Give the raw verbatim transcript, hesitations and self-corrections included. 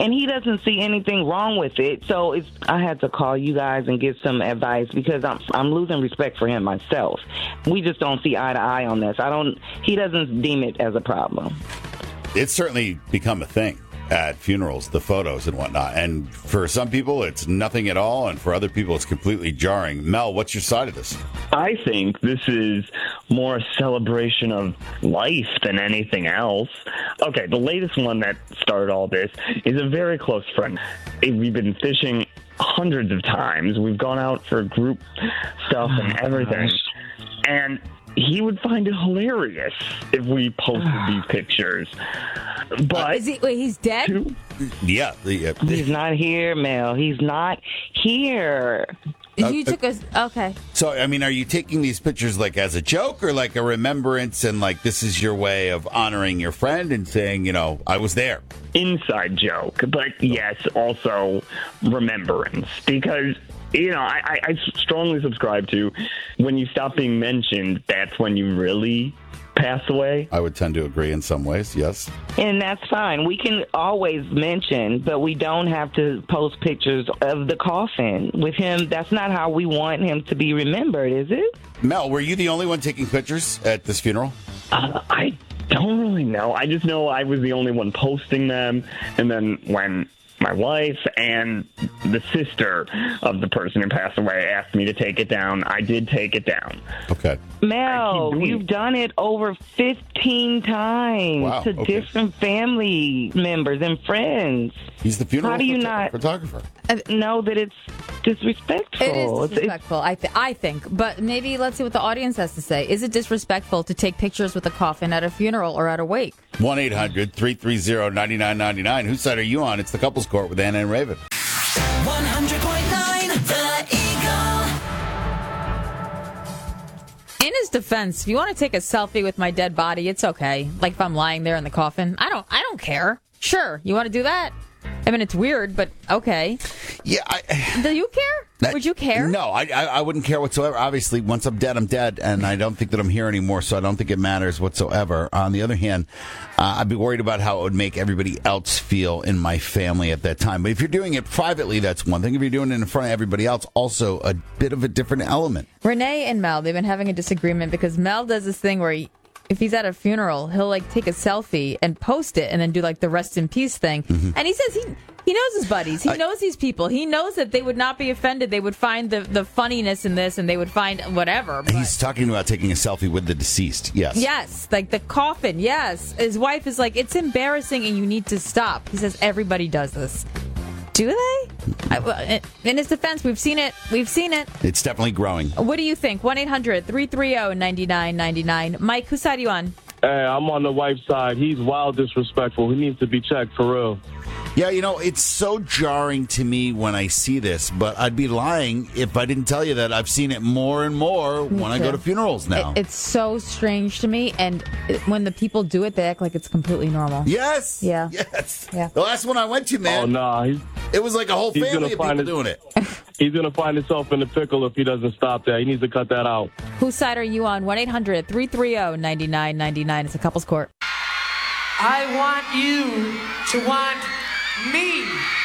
and he doesn't see anything wrong with it. So it's, I had to call you guys and get some advice because I'm I'm losing respect for him myself. We just don't see eye to eye on this. I don't. He doesn't deem it as a problem. It's certainly become a thing at funerals, the photos and whatnot. And for some people, it's nothing at all. And for other people, it's completely jarring. Mel, what's your side of this? I think this is more a celebration of life than anything else. Okay, the latest one that started all this is a very close friend. We've been fishing hundreds of times. We've gone out for group stuff and everything. And he would find it hilarious if we posted these pictures. But Is he, wait, he's dead? to- Yeah. The, uh, He's not here, Mel. He's not here. You took us. Okay. so, I mean, are you taking these pictures like as a joke or like a remembrance and like this is your way of honoring your friend and saying, you know, I was there? inside joke, but yes, also remembrance. Because, you know, I, I, I strongly subscribe to when you stop being mentioned, that's when you really pass away. I would tend to agree in some ways, yes. And that's fine. We can always mention, but we don't have to post pictures of the coffin with him. That's not how we want him to be remembered, is it? Mel, were you the only one taking pictures at this funeral? Uh, I don't really know. I just know I was the only one posting them. And then when my wife and the sister of the person who passed away asked me to take it down, I did take it down. Okay. Mel, doing you've it. done it over fifteen times Wow, to okay. different family members and friends. He's the funeral How do you photo- not- photographer. Know that it's disrespectful. It is It's- it's- disrespectful, I, th- I think. But maybe let's see what the audience has to say. Is it disrespectful to take pictures with a coffin at a funeral or at a wake? one eight hundred three three zero nine nine nine nine. Whose side are you on? It's the Couples Court with Anna and Raven. one hundred point nine The Eagle. In his defense, if you want to take a selfie with my dead body, it's okay. Like if I'm lying there in the coffin, I don't I don't care. Sure, you want to do that? I mean, it's weird, but okay. Yeah, I... Do you care? That- Would you care? No, I, I I wouldn't care whatsoever. Obviously, once I'm dead, I'm dead, and I don't think that I'm here anymore, so I don't think it matters whatsoever. On the other hand, uh, I'd be worried about how it would make everybody else feel in my family at that time. But if you're doing it privately, that's one thing. If you're doing it in front of everybody else, also a bit of a different element. Renee and Mel, they've been having a disagreement because Mel does this thing where he, if he's at a funeral, he'll like take a selfie and post it and then do like the rest in peace thing. Mm-hmm. And he says he he knows his buddies. He I- knows these people. He knows that they would not be offended. They would find the, the funniness in this and they would find whatever. But He's talking about taking a selfie with the deceased. Yes. yes, like the coffin. Yes. His wife is like, it's embarrassing and you need to stop. He says everybody does this. Do they? I, well, in his defense, we've seen it. We've seen it. It's definitely growing. What do you think? one eight hundred three three zero nine nine nine nine. Mike, whose side are you on? Hey, I'm on the wife's side. He's wild disrespectful. He needs to be checked for real. Yeah, you know, it's so jarring to me when I see this, but I'd be lying if I didn't tell you that I've seen it more and more when I go to funerals now. It, it's so strange to me, and it, when the people do it, they act like it's completely normal. Yes. Yeah. Yes. Yeah. The last one I went to, man, Oh, nah. He's, it was like a whole He's family gonna of people find it- doing it. he's going to find himself in a pickle if he doesn't stop that. He needs to cut that out. Whose side are you on? one eight hundred three three zero nine nine nine nine. It's a couple's court. I want you to want me.